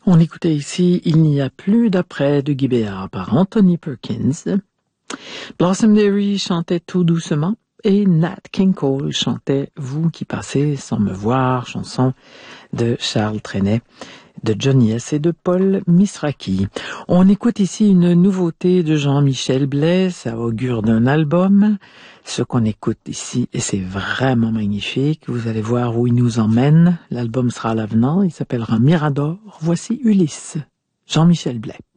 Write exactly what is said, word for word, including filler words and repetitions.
On écoutait ici « Il n'y a plus d'après » de Guy Béard par Anthony Perkins. Blossomberry chantait Tout doucement et Nat King Cole chantait Vous qui passez sans me voir, chanson de Charles Trenet, de Johnny S. et de Paul Misraki. On écoute ici une nouveauté de Jean-Michel Blais, ça augure d'un album. Ce qu'on écoute ici, et c'est vraiment magnifique, vous allez voir où il nous emmène. L'album sera à l'avenant, il s'appellera Mirador. Voici Ulysse, Jean-Michel Blais.